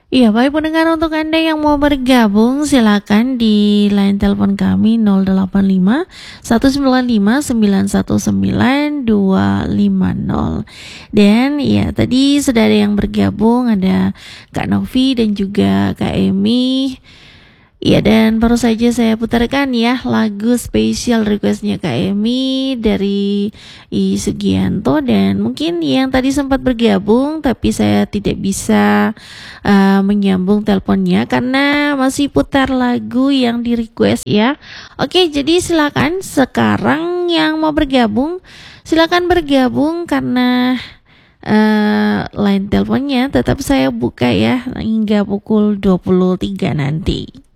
Iya, baik pendengar, untuk Anda yang mau bergabung silakan di line telepon kami 085 195 919 250. Dan ya, tadi sudah ada yang bergabung, ada Kak Novi dan juga Kak Emi. Iya, dan baru saja saya putarkan ya lagu spesial requestnya Kak Emi dari I Sugianto. Dan mungkin yang tadi sempat bergabung tapi saya tidak bisa menyambung teleponnya karena masih putar lagu yang di request ya. Oke, jadi silakan sekarang yang mau bergabung silakan bergabung karena line teleponnya tetap saya buka ya hingga pukul 23 nanti.